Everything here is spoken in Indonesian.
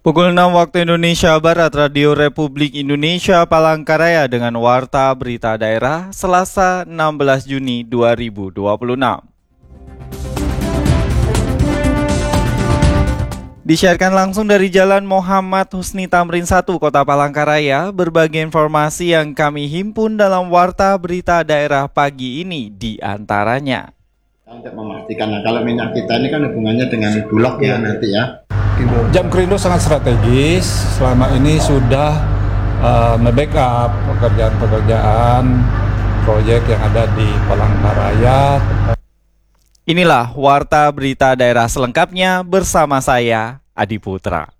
Pukul 6 waktu Indonesia Barat, Radio Republik Indonesia Palangkaraya dengan Warta Berita Daerah, Selasa 16 Juni 2026. Disiarkan langsung dari Jalan Muhammad Husni Tamrin 1, Kota Palangkaraya, berbagai informasi yang kami himpun dalam Warta Berita Daerah pagi ini diantaranya. Untuk memastikan, kalau minyak kita ini kan hubungannya dengan Bulog ya nanti ya. Jamkrindo sangat strategis, selama ini sudah nge-backup pekerjaan-pekerjaan proyek yang ada di Palangkaraya. Inilah Warta Berita Daerah selengkapnya bersama saya, Adi Putra.